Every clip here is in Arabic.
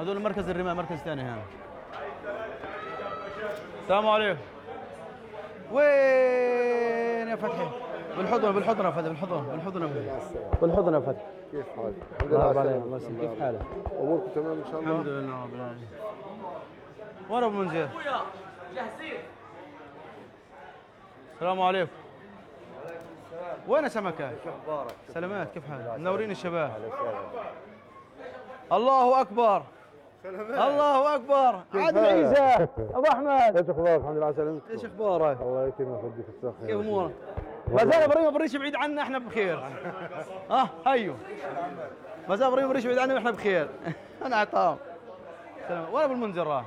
هذول مركز الرماية، مركز ثاني هنا. السلام عليكم. وين يا فتحي؟ بالحضن يا فتحي، بالحضن يا فتحي. كيف حالك؟ الحمد الله لله. عليك، كيف حالك؟ اموركم تمام ان شاء الله؟ الحمد لله رب العالمين. وين ابو منذر؟ جاهزين. السلام عليكم. وين سمكة؟ شو اخبارك؟ سلامات، كيف حالك؟ منورين الشباب. الله اكبر. سلامات. الله اكبر. عادل عيسى ابو احمد. ايش اخبارك؟ الحمد لله على سلامتك. ايش اخبارك؟ الله يكرمك ويديك الصحة. كيف امورك؟ ما زال ابراهيم بريش بعيد عنا، احنا بخير. هيو. ما زال ابراهيم بريش بعيد عنا واحنا بخير. انا عطام. سلام. وين ابو المنذر راح؟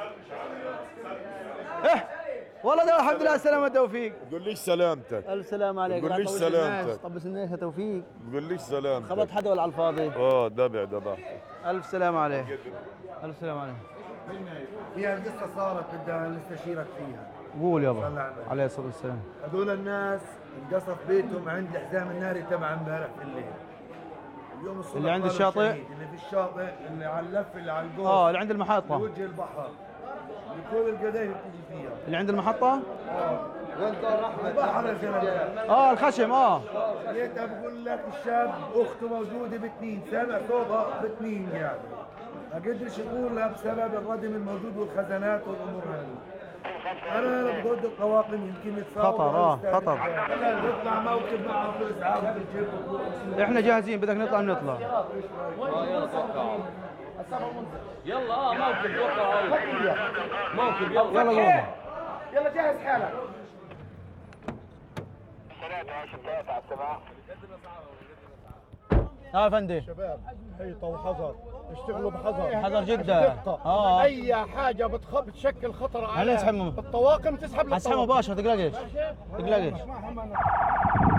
والله ده الحمد لله على السلامة توفيق. بقول ليش سلامتك. الف سلام عليك. بقول ليش سلامتك. طبس الناس يا توفيق. بقول ليش سلامتك. خبط حدا ولا على الفاضي؟ دبع دبع. الف سلام عليك. الف سلام عليك. فيها قصة صارت بدها نستشيرك فيها. قول يابا. عليه الصلاة والسلام. هذول الناس انقصف بيتهم عند الحزام الناري تبع امبارح بالليل. اليوم الصبح اللي عند قالوا الشاطئ؟ الشهيد اللي في الشاطئ، اللي على اللف، اللي على الجول، اللي عند المحطة. بوجه البحر، اللي كل القدايم بتيجي فيها. اللي عند المحطة؟ وين دار احمد؟ البحر يا زلمه. الخشم. لقيتها بقول لك الشاب اخته موجوده بتنين، سامع صوتها بتنين يعني. ما قدرش يقولها بسبب الردم الموجود والخزانات والامور هذه. انا بضد القواقم يمكن يتصاوب. خطر. نطلع موكب معهم في الاسعاف بالجيب. احنا جاهزين، بدك نطلع بنطلع. يلا موكب موكب يلا جهز حالك. يا فندم. شباب حيطة وحذر، اشتغلوا بحذر. حذر جدا. اي حاجة بتشكل خطر على هنسحب الطواقم تسحب هسحب مباشرة، تقلقش.